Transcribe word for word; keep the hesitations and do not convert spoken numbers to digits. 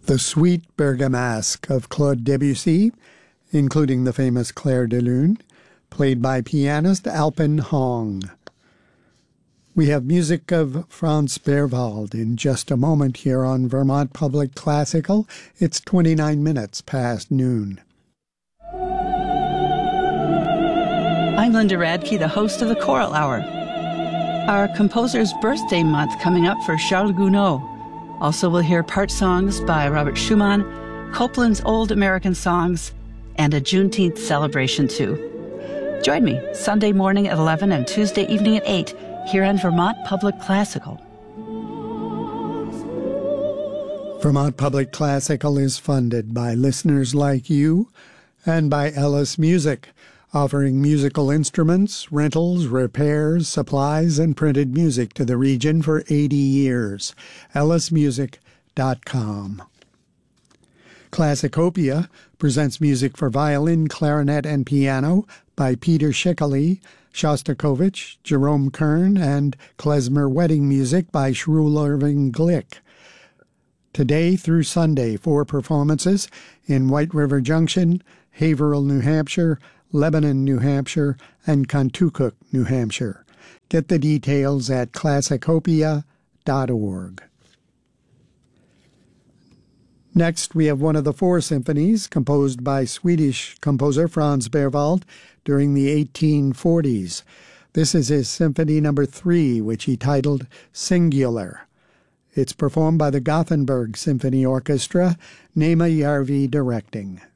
The Suite Bergamasque of Claude Debussy, including the famous Clair de Lune, played by pianist Alpen Hong. We have music of Franz Berwald in just a moment here on Vermont Public Classical. It's twenty-nine minutes past noon. I'm Linda Radke, the host of the Choral Hour. Our composer's birthday month coming up for Charles Gounod. Also, we'll hear part songs by Robert Schumann, Copland's Old American Songs, and a Juneteenth celebration, too. Join me Sunday morning at eleven and Tuesday evening at eight here on Vermont Public Classical. Vermont Public Classical is funded by listeners like you and by Ellis Music, offering musical instruments, rentals, repairs, supplies, and printed music to the region for eighty years. ellis music dot com. Classicopia presents music for violin, clarinet, and piano by Peter Schickele, Shostakovich, Jerome Kern, and klezmer wedding music by Shrull Irving Glick. Today through Sunday, four performances in White River Junction, Haverhill, New Hampshire, Lebanon, New Hampshire, and Contoocook, New Hampshire. Get the details at classicopia dot org. Next, we have one of the four symphonies composed by Swedish composer Franz Berwald during the eighteen forties. This is his Symphony Number Three, which he titled Singular. It's performed by the Gothenburg Symphony Orchestra, Nema Järvi directing.